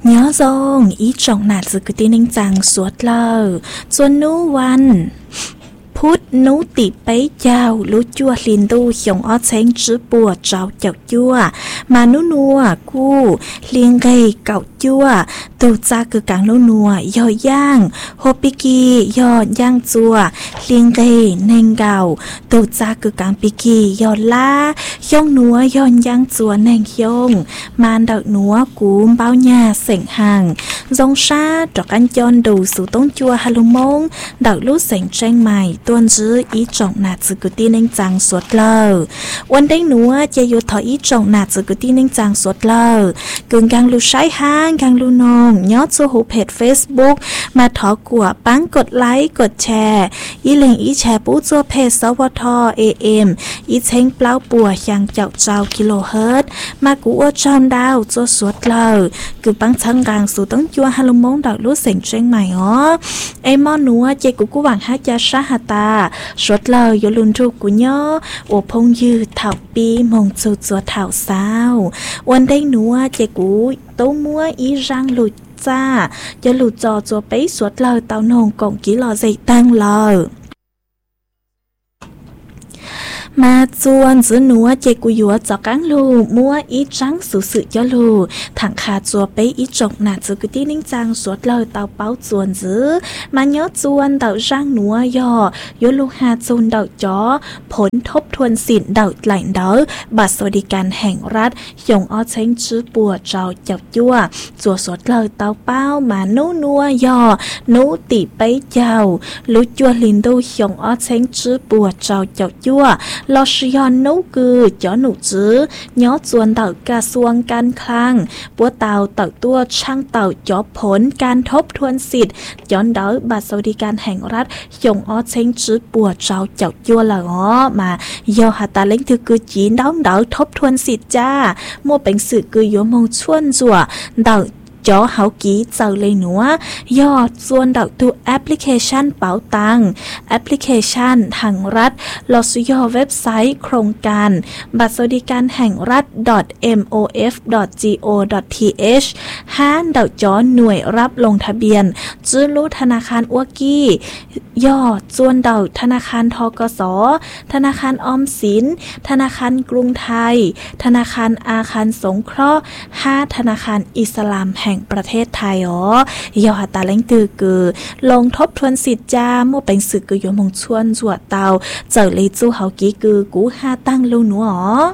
nhớ dòng ý trọng nạt dự cứ tin anh chàng suốt lờ chuan núวันพุธนุติไปเจ้ารู้จั่วลินดูหยงอ้อเช้งจื้อปัวเจ้าเจ้าจั่วมานุนัวกู้เลียงไกเก่าจั่วตูจ้าคือกลางนุนัวยอย่างโฮปิกียอย่างจั่วเลียงไกเนงเก่าตูจ้าคือกลางปิกียอล่าย่องนัวย่อนย่างจั่วเนงยงมานดอกนัวกูเบ้าหญ้าเสียงห่างจงชาดอกกันจอนดูสู่ต้นจั่วฮาลุมงดอกลูกเสียงแจ้งใหม่ต้นจื้ออีจงนาจืกุตีเน่งจังสวดเลอวันได้หนัวจะอยู่ถอยอีจงนาจืกุตีเน่งจังสวดเลอกึ่งกลางลูใช้ห้างกลางลูนองยอดสู่หูเพจ Facebook มาถอกัวปังกดไลค์กดแชร์อีเหล่งอีแชร์ปู้จัวเพจสวท AM อีเช้งเปล่าปัวยังเจ้ากิโลเฮิรตซ์มากูอจอมดาวจัวสวดเลอกึ่งปังชังกลางสู่ต้องจัวฮาลุมงดอกลูเสียงเชียงใหม่อ๋อไอมอหนัวเจกูหวังฮัจยาชาฮาตาสวดเลอยลุนทุกุญย่อโอพงยืดเถาปีมงจูจัวเถาสาววันได้หนัวเจกูตู้มัวอีรังหลุดจ้าจะหลุดจอจัวไปสวดเลอเต้านงกงกี่หล่อใจตั้งเลอมาจวนจื้อหนัวเจกูยัวจอกังลูมัวอีจังสุสึยอลูถังคาจัวไปอีจกหนาจื้อกุตี้นิ่งจังสวดเลอเตาเป้าจวนจื้อมันยอจวนเตาร่างหนัวยอยลูหาจูนเดาจ้อผลทบทวนสินเดาไหลเดาบัตรสวัสดิการแห่งรัฐยงอ้อเช้งจื้อปัวเจ้าเจ้าจั่วจัวสวดเลอเตาเป้ามานูนัวยอนูติไปเจ้าลุจัวลินดูยงอ้อเช้งจื้อปัวเจ้าเจ้าจั่วลอชยอนนูกือจ้อหนูจื้อย้อจวนเต่ากระทรวงการคลังปัวเต่าตัวช่างเต่าจ้อผลการทบทวนสิทธิ์ย้อนเดาบัตรสวัสดิการแห่งรัฐยงอ้อเช้งจื้อปัวเจ้าเจ้าจั่วละง้อมายอหาตาเล้งถือกือจีนเดาทบทวนสิทธิ์จ้ามั่วเป็นสื่อกือโยมงชวนจั่วเดาจ้อเฮากี้เจ้าเลยหนัวยอดส่วนดอกตัวแอปพลิเคชันเป๋าตังแอปพลิเคชันทางรัฐลอสุยอเว็บไซต์โครงการบัตรสวัสดิการแห่งรัฐ mof.go.th ห้านดอกจ้อหน่วยรับลงทะเบียนจื้อรู้ธนาคารอ้วกี้ยอดส่วนดอกธนาคารทกส.ธนาคารออมสินธนาคารกรุงไทยธนาคารอาคารสงเคราะห์5ธนาคารอิสลามแห่งประเทศไทยยอหาตาเล้งตือกือลงทบทวนสิทธิ์จ้ามั่วเป็นสื่อกือโยมงชวนจวดเตาเจอเลยจู้เฮากี้กือกูห้าตั้งลูหนู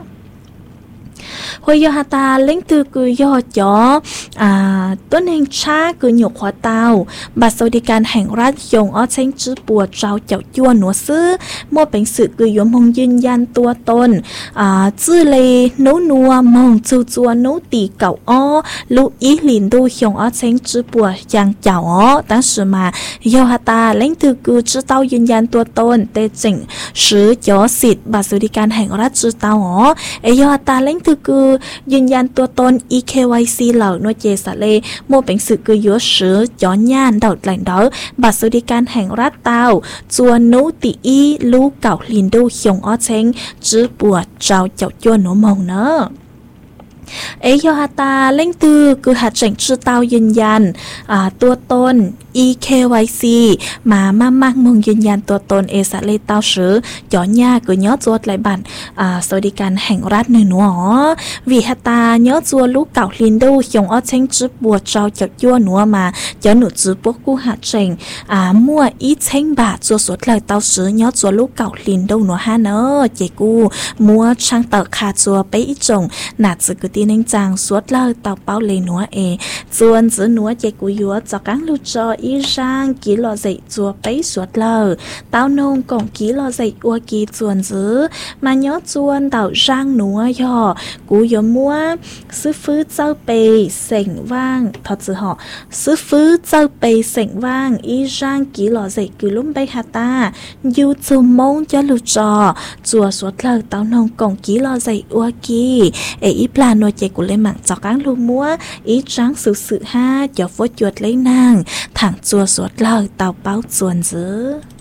หวยยอหาตาเล้งตือกือยอจ้อต้นเองชากือหยกหัวเตาบัตรสวัสดิการแห่งรัฐยงอ้อเช้งจื้อปัวเจ้าเจ้าจั่วหนัวซื้อมั่วเป็นสื่อกือยมงยืนยันตัวตนจื้อเลยนูนัวมงจูจัวนูตีเก่าอ้อลูอีหลินดูยงอ้อเช้งจื้อปัวยังเจ้าอ้อตั้งชื่อมายอหาตาเล้งตือกือจื้อเต้ายืนยันตัวตนเตจิงซื้อยอสิทธิ์บัตรสวัสดิการแห่งรัฐจื้อเต้าอ้อยอหาตาเล้งตือกือยืนยันตัวตน EKYC เหล่านัวเจสะเลโมเป็นสื่อกือยัวซื้อย้อนย่านเดาแหล่งเดาบัตรสวัสดิการแห่งรัฐเตาจวนนูติอีลูเก่าลินดูหยงอ้อเช้งจื้อปวดเจ้าเจ้าจั่วหนูมองเนอะยอหาตาเล่งตือคือหัดเจ๋งชื่อเตายืนยันตัวตน EKYC มากมึงยืนยันตัวตนสะเลเตาซื้อย้อนยาคือย้อจวดไหลบันสวัสดิการแห่งรัฐหนึ่งหนัววิหตาย้อจวลูกเก่าลินดูหยงอ้อเช้งจื้อปวดเจ้าจับยั่วหนัวมาย้อนหนูจื้อพวกกูหัดเจ๋งมั่วอีเช้งบาทจวดสดไหลเตาซื้อย้อจวลูกเก่าลินดูหนัวฮะเนอเจกูมั่วช่างเตาขาจวไปอีจงหนาจื้อตีนึงจางสวดเลอเตาเป้าเลยหนัวจวนจื้อหนัวเจกูยัวจากกังลูจออีร่างกี่หล่อใจจัวไปสวดเลอเต้านงกงกี่หล่อใจอัวกี่จวนจื้อมาย้อจวนเต่าร่างหนัวยอกูยมัวซื้อฟื้อเจ้าไปเสียงว่างทอดจื้อหอซื้อฟื้อเจ้าไปเสียงว่างอีร่างกี่หล่อใจกี่ลุ่มไปฮาตายูจูมงจะลูจอจัวสวดเลอเต้านงกงกี่หล่อใจอัวกี่อีปลาโนเจกุเลยหมั่งจากกังลูมัวอีจังสื่อห้าจะฟดหยดเลยนางถังจัวสวดเลอเต่าเป้าจวนจื้อ